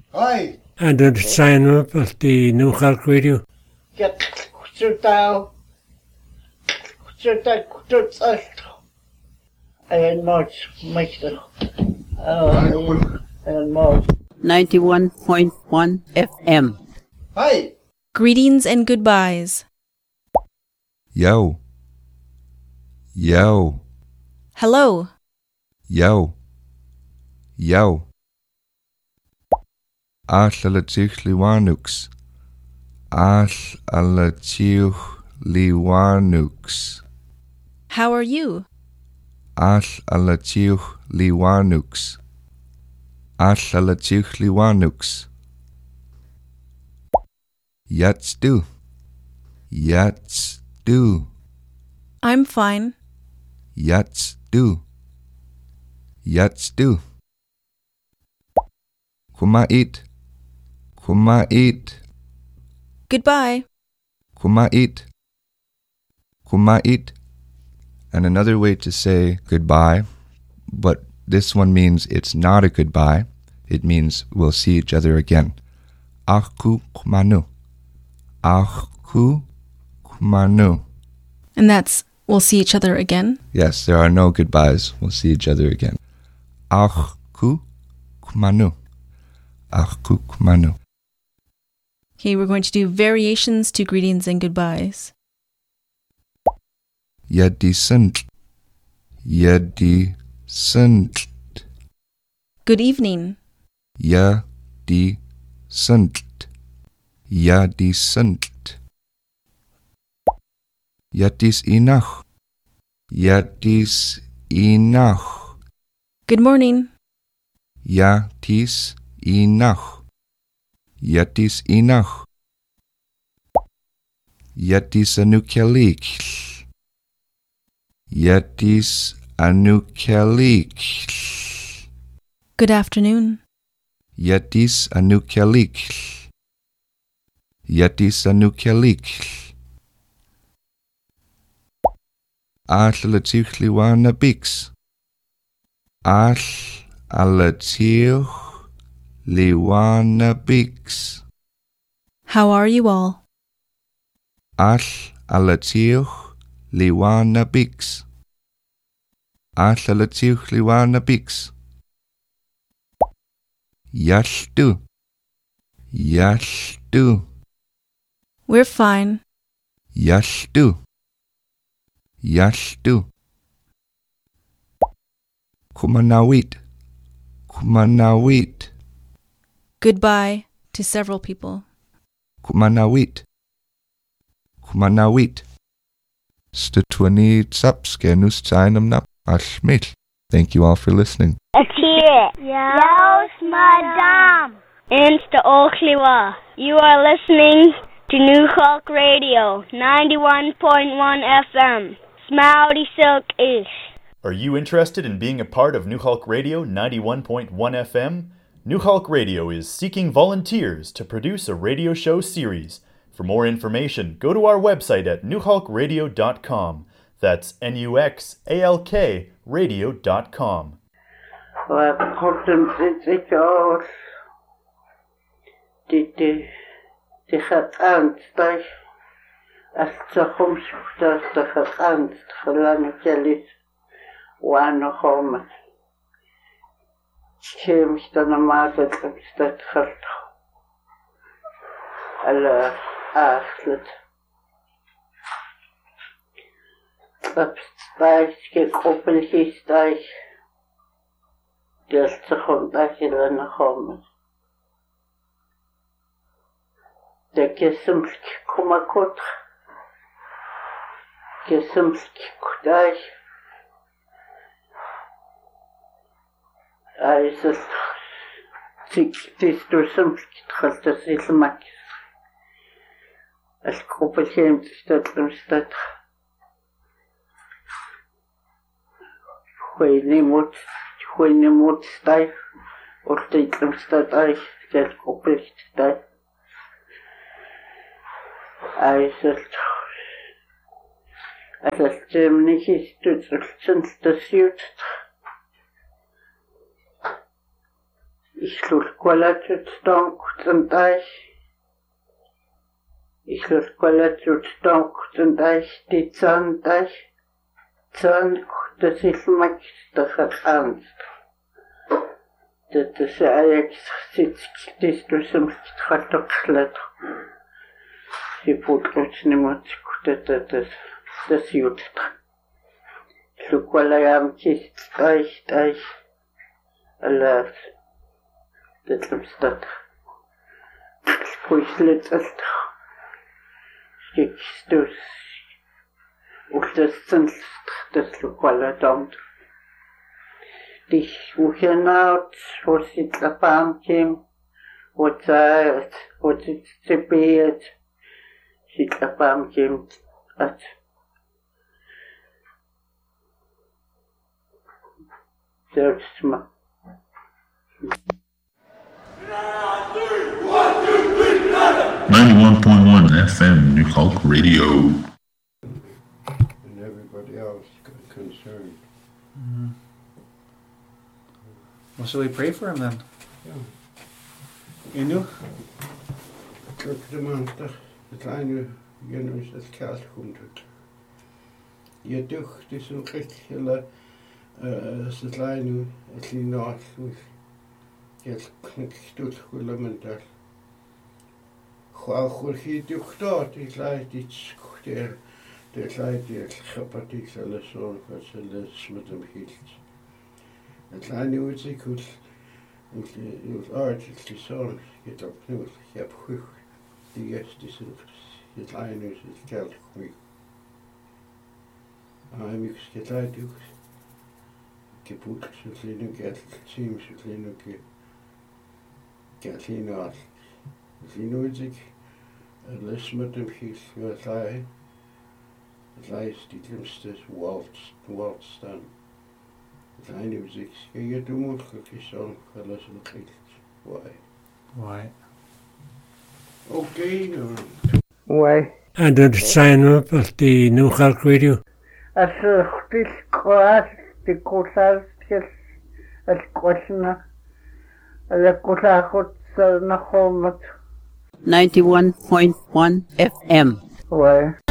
Hi. And then sign up at the New Hulk Radio. Get down. And much. And more. 91.1 FM. Hi. Greetings and goodbyes. Yo. Yo. Hello. Yo. Yo. Liwanux. Liwanux. How are you? Liwanux. Liwanux. Yatstu. Yatstu. I'm fine. Yatstu. Yatstu. Kumait. Kumait. Goodbye. Kumait. Kumait. And another way to say goodbye, but this one means it's not a goodbye. It means we'll see each other again. Aku kumanu. Aku kumanu. And that's, we'll see each other again? Yes, there are no goodbyes. We'll see each other again. Aku kumanu. Aku kumanu. Okay, we're going to do variations to greetings and goodbyes. Yadisant. Yadisant. Good evening. Yadisant. Yadisant. Yatis inach. Yatis inach. Good morning. Yatis inach. Yatis inach. Yatis anukelik. Yatis anukelik. Good afternoon. Yatis anukelik. Yatis anukelik. Alatif liwana bix. Alatif liwana bix. How are you all? Alatif liwana bix. Alatif liwana bix. Yashtu. Yashtu. We're fine. Yashtu. Yashtu. Kumanawit. Kumanawit. Goodbye to several people. Kumanawit. Kumanawit. Stutwani tsapskenus tsainam nap ashmil. Thank you all for listening. Atir. Yaos Madam. Insta Ochliwa. You are listening to New Hulk Radio, 91.1 FM. Smouty Silk Ish. Are you interested in being a part of New Hulk Radio 91.1 FM? New Hulk Radio is seeking volunteers to produce a radio show series. For more information, go to our website at newhulkradio.com. That's NUXALK radio.com. De kesimsk kumakot, kesimsk kudai, aizas tistusimsk tchaltas ilmak, as kopelheim tistatlimstat, huinimut stai, urteitlimstat ai, kel kopelht stai. Nicht ist du das Islulqualatutstonkutsuntais. Islulqualatutstonkutsuntais titsantais. Tsankuttasilmak tasat'anst. Tatasaayaksitstistusumstrattoqslat. Siputrutsnimutsku tasiutra. Lukwalayamkistais alas tetlumstat. Puisletsalt. Skikstus ultastsanst taslukwaladont. Dich wuchenaut vorsitlapamkim wotsaat wotsitsepiet sitlapamkim at Thersma. 91.1 FM New Hulk Radio. And everybody else concerned. Mm-hmm. Well, shall we pray for him then? Yeah. Inu? Look at the monster. The kleine Genus das Kerlhundet. Je duch, die so richtig hele the kleine Atlinat with get knickstut hulamental. He duch dort, die kleine die der kleine die Chapatik alles so, was alles mit dem Hilt. The kleine Utzikul und die Art die Sonne geht auf Knut, ich hab hoch. Die gäste sind die kleine ist Geld quick. I'm excited. Geburt zu kleinen Geld, Team zu kleinen Geld. Linuzig, alles mit dem Schiff, was sei die schlimmste Waldstand. Kleine Musik, ja, du musst Song, alles mit Why? Okay, Why? And then sign up at the New Hulk Radio. As this class, the courses, as question, the course, the home. 91.1 FM. Why?